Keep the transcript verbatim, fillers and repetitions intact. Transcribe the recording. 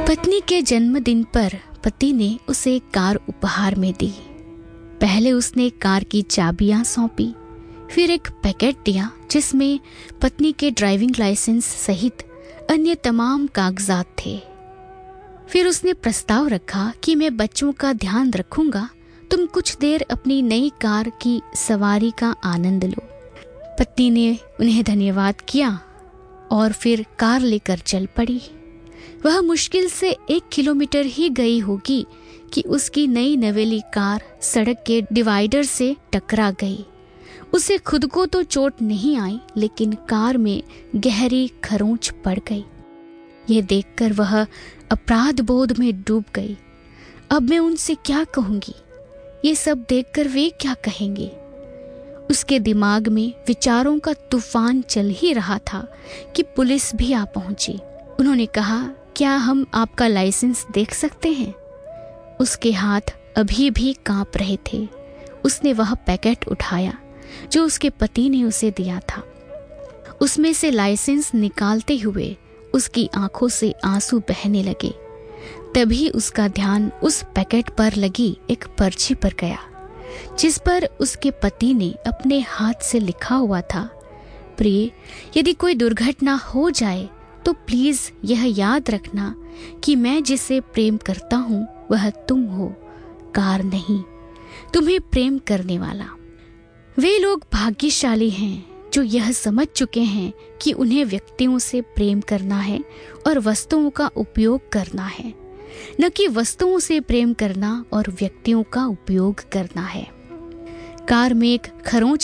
पत्नी के जन्मदिन पर पति ने उसे एक कार उपहार में दी। पहले उसने कार की चाबियां सौंपी, फिर एक पैकेट दिया जिसमें पत्नी के ड्राइविंग लाइसेंस सहित अन्य तमाम कागजात थे। फिर उसने प्रस्ताव रखा कि मैं बच्चों का ध्यान रखूंगा, तुम कुछ देर अपनी नई कार की सवारी का आनंद लो। पत्नी ने उन्हें धन्यवाद किया और फिर कार लेकर चल पड़ी। वह मुश्किल से एक किलोमीटर ही गई होगी कि उसकी नई नवेली कार सड़क के डिवाइडर से टकरा गई। उसे खुद को तो चोट नहीं आई, लेकिन कार में गहरी खरोंच पड़ गई। यह देखकर वह अपराध बोध में डूब गई। अब मैं उनसे क्या कहूंगी? ये सब देखकर वे क्या कहेंगे? उसके दिमाग में विचारों का तूफान चल ही रहा था कि पुलिस भी आ पहुंची। उन्होंने कहा, क्या हम आपका लाइसेंस देख सकते हैं? उसके हाथ अभी भी कांप रहे थे। उसने वह पैकेट उठाया जो उसके पति ने उसे दिया था। उसमें से लाइसेंस निकालते हुए उसकी आंखों से आंसू बहने लगे। तभी उसका ध्यान उस पैकेट पर लगी एक पर्ची पर गया, जिस पर उसके पति ने अपने हाथ से लिखा हुआ था, प्रिय, यदि कोई दुर्घटना हो जाए तो प्लीज यह याद रखना कि मैं जिसे प्रेम करता हूं वह तुम हो, कार नहीं, तुम्हें प्रेम करने वाला। वे लोग भाग्यशाली हैं जो यह समझ चुके हैं कि उन्हें व्यक्तियों से प्रेम करना है और वस्तुओं का उपयोग करना है, न कि वस्तुओं से प्रेम करना और व्यक्तियों का उपयोग करना है। कार में एक खरोंच